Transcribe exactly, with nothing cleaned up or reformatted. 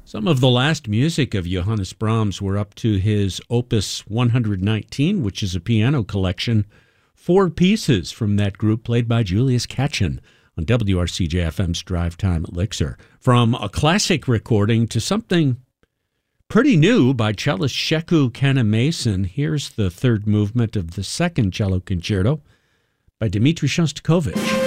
Some of the last music of Johannes Brahms were up to his Opus one hundred nineteen, which is a piano collection. Four pieces from that group played by Julius Katchen on W R C J F M's Drive Time Elixir. From a classic recording to something pretty new by cellist Sheku Kanneh-Mason, here's the third movement of the second cello concerto by Dmitri Shostakovich.